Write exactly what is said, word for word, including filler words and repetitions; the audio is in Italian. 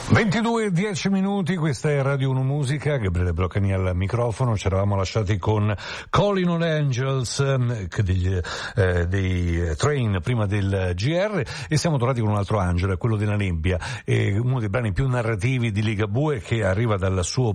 ventidue e dieci minuti, questa è Radio uno Musica, Gabriele Bloccani al microfono. Ci eravamo lasciati con Calling All Angels, eh, degli, eh, dei Train prima del G R, e siamo tornati con un altro angelo, quello della nebbia, eh, uno dei brani più narrativi di Ligabue, che arriva dal suo